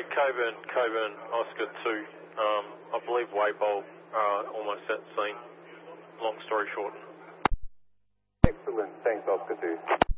Coburn, Oscar 2. I believe Waybold almost at scene. Long story short. Excellent. Thanks, Oscar 2.